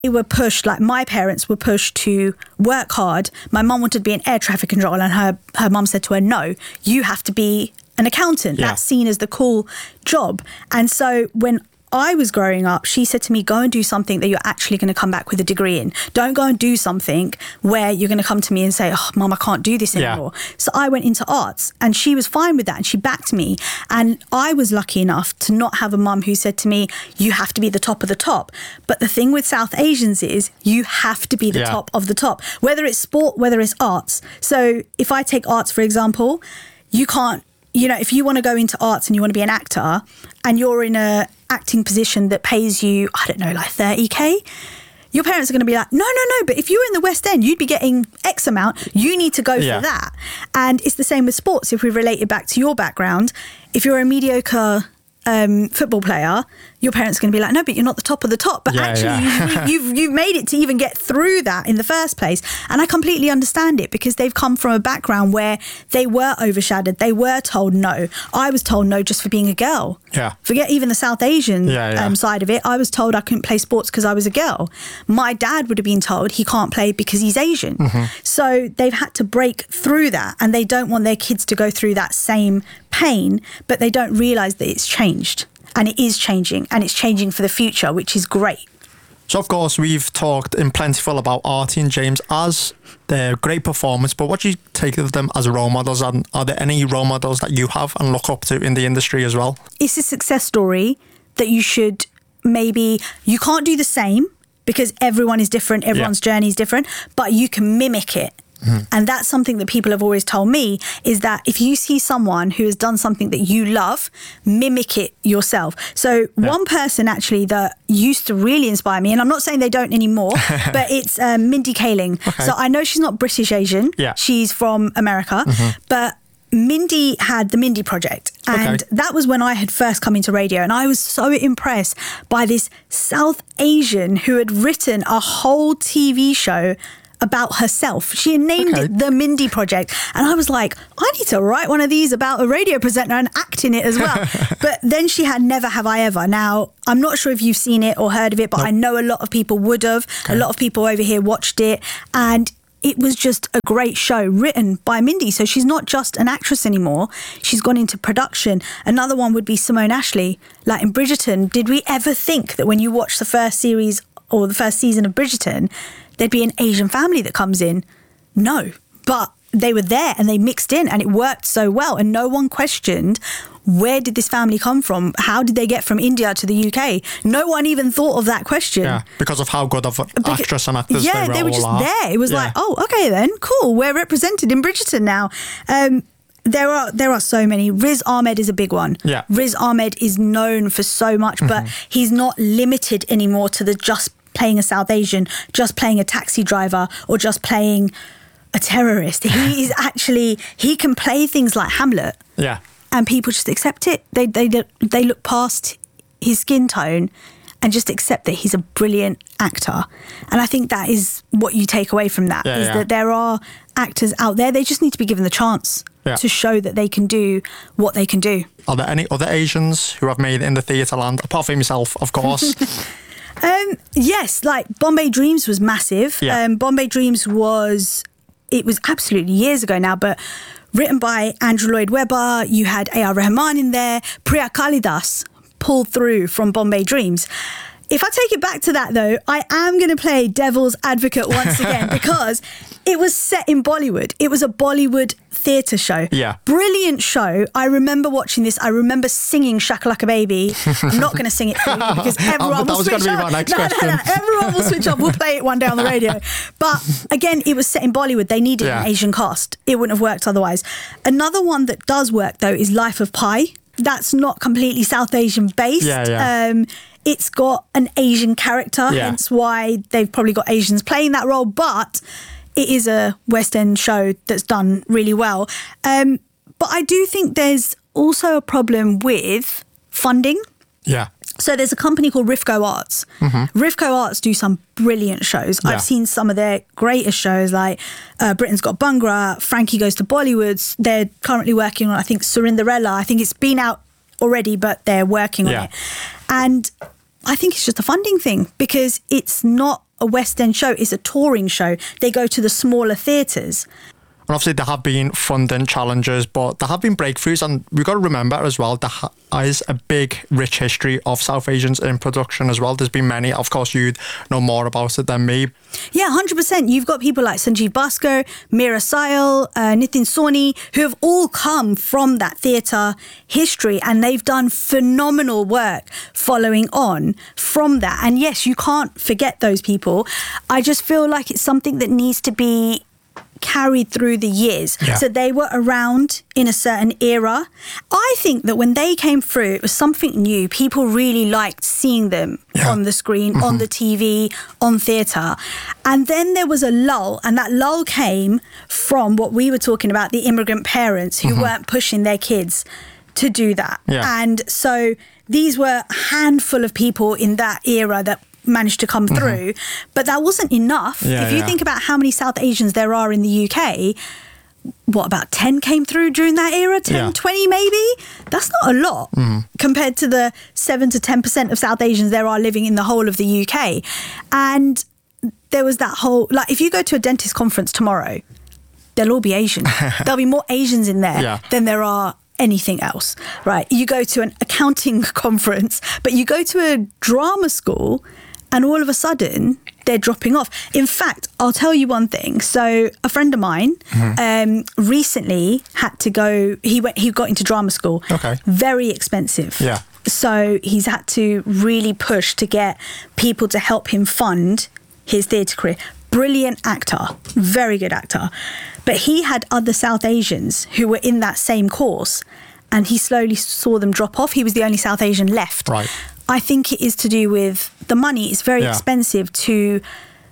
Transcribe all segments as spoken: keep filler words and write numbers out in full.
They were pushed, like my parents were pushed to work hard. My mum wanted to be an air traffic controller, and her, her mum said to her, no, you have to be an accountant. Yeah. That's seen as the cool job. And so when I was growing up, she said to me, go and do something that you're actually going to come back with a degree in. Don't go and do something where you're going to come to me and say, oh, Mum, I can't do this anymore. Yeah. So I went into arts, and she was fine with that, and she backed me. And I was lucky enough to not have a mum who said to me, you have to be the top of the top. But the thing with South Asians is you have to be the yeah. top of the top, whether it's sport, whether it's arts. So if I take arts, for example, you can't, you know, if you want to go into arts and you want to be an actor and you're in a acting position that pays you, I don't know, like thirty K, your parents are going to be like, no, no, no, but if you were in the West End, you'd be getting X amount. You need to go yeah. for that. And it's the same with sports. If we relate it back to your background, if you're a mediocre um, football player, your parents are going to be like, no, but you're not the top of the top. But yeah, actually, yeah. you've, you've you've made it to even get through that in the first place. And I completely understand it, because they've come from a background where they were overshadowed. They were told no. I was told no just for being a girl. Yeah. Forget even the South Asian yeah, yeah. Um, side of it. I was told I couldn't play sports because I was a girl. My dad would have been told he can't play because he's Asian. Mm-hmm. So they've had to break through that, and they don't want their kids to go through that same pain, but they don't realise that it's changed. And it is changing, and it's changing for the future, which is great. So, of course, we've talked in Plentiful about Artie and James as their great performance, but what do you take of them as role models? And are there any role models that you have and look up to in the industry as well? It's a success story that you should maybe, you can't do the same because everyone is different, everyone's yeah. journey is different, but you can mimic it. Mm. And that's something that people have always told me, is that if you see someone who has done something that you love, mimic it yourself. So yeah. one person actually that used to really inspire me, and I'm not saying they don't anymore, but it's um, Mindy Kaling. Okay. So I know she's not British Asian. Yeah. She's from America, mm-hmm. but Mindy had the Mindy Project, and okay. that was when I had first come into radio, and I was so impressed by this South Asian who had written a whole T V show about herself. She had named okay. it The Mindy Project. And I was like, I need to write one of these about a radio presenter and act in it as well. But then she had Never Have I Ever. Now, I'm not sure if you've seen it or heard of it, but nope. I know a lot of people would have. Okay. A lot of people over here watched it. And it was just a great show written by Mindy. So she's not just an actress anymore. She's gone into production. Another one would be Simone Ashley. Like in Bridgerton, did we ever think that when you watch the first series or the first season of Bridgerton, there'd be an Asian family that comes in? No, but they were there and they mixed in, and it worked so well, and no one questioned, where did this family come from? How did they get from India to the U K? No one even thought of that question. Yeah, because of how good of because, actress and actors yeah, they were they were just are. there. It was yeah. like, oh, okay then, cool, we're represented in Bridgerton now. Um, There are there are so many. Riz Ahmed is a big one. Yeah. Riz Ahmed is known for so much, mm-hmm. but he's not limited anymore to the just playing a South Asian, just playing a taxi driver, or just playing a terrorist. He is actually, he can play things like Hamlet. Yeah. And people just accept it. They they they look past his skin tone and just accept that he's a brilliant actor. And I think that is what you take away from that, yeah, is yeah. that there are actors out there, they just need to be given the chance yeah. to show that they can do what they can do. Are there any other Asians who have made it in the theatre land, apart from yourself, of course? um, yes, like Bombay Dreams was massive. Yeah. Um, Bombay Dreams was, it was absolutely years ago now, but written by Andrew Lloyd Webber. You had A R Rahman in there. Priya Kalidas pulled through from Bombay Dreams. If I take it back to that, though, I am going to play devil's advocate once again, because it was set in Bollywood. It was a Bollywood theatre show. Yeah. Brilliant show. I remember watching this. I remember singing Shakalaka Baby. I'm not going to sing it for you because everyone oh, will switch be my off. next No, question. no, no. Everyone will switch off. We'll play it one day on the radio. But again, it was set in Bollywood. They needed yeah. an Asian cast. It wouldn't have worked otherwise. Another one that does work, though, is Life of Pi. That's not completely South Asian based. Yeah, yeah. Um, it's got an Asian character, yeah. hence why they've probably got Asians playing that role. But it is a West End show that's done really well. Um, but I do think there's also a problem with funding. Yeah. So there's a company called Rifco Arts. Mm-hmm. Rifco Arts do some brilliant shows. Yeah. I've seen some of their greatest shows, like uh, Britain's Got Bhangra, Frankie Goes to Bollywood. They're currently working on, I think, Surinderella. I think it's been out already, but they're working on yeah. it. And I think it's just a funding thing, because it's not a West End show is a touring show. They go to the smaller theatres. And obviously there have been funding challenges, but there have been breakthroughs, and we've got to remember as well, there is a big, rich history of South Asians in production as well. There's been many. Of course, you'd know more about it than me. Yeah, one hundred percent. You've got people like Sanjeev Bhaskar, Meera Syal, uh, Nitin Sawhney, who have all come from that theatre history, and they've done phenomenal work following on from that. And yes, you can't forget those people. I just feel like it's something that needs to be carried through the years. Yeah. So they were around in a certain era. I think that when they came through, it was something new. People really liked seeing them yeah. on the screen, mm-hmm. on the T V, on theatre. And then there was a lull, and that lull came from what we were talking about, the immigrant parents who mm-hmm. weren't pushing their kids to do that. Yeah. And so these were a handful of people in that era that managed to come through, mm-hmm. but that wasn't enough. Yeah, if you yeah. think about how many South Asians there are in the U K, what, about ten came through during that era? ten, yeah. twenty maybe? That's not a lot mm. compared to the seven to ten percent of South Asians there are living in the whole of the U K. And there was that whole, like, if you go to a dentist conference tomorrow, they'll all be Asian. There'll be more Asians in there yeah. than there are anything else, right? You go to an accounting conference, but you go to a drama school, and all of a sudden, they're dropping off. In fact, I'll tell you one thing. So a friend of mine mm-hmm. um, recently had to go, he went, he got into drama school. Okay. Very expensive. Yeah. So he's had to really push to get people to help him fund his theatre career. Brilliant actor, very good actor. But he had other South Asians who were in that same course, and he slowly saw them drop off. He was the only South Asian left. Right. I think it is to do with the money. It's very yeah. expensive to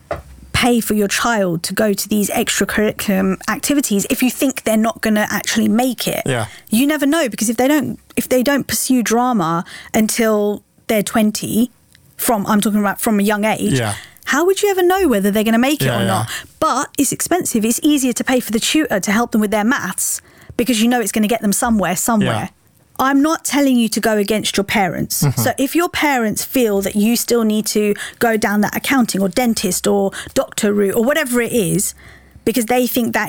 pay for your child to go to these extracurricular activities if you think they're not going to actually make it. Yeah. You never know, because if they don't if they don't pursue drama until they're twenty, from I'm talking about from a young age, yeah. how would you ever know whether they're going to make it yeah, or yeah. not? But it's expensive. It's easier to pay for the tutor to help them with their maths because you know it's going to get them somewhere, somewhere. Yeah. I'm not telling you to go against your parents. Mm-hmm. So if your parents feel that you still need to go down that accounting or dentist or doctor route or whatever it is, because they think that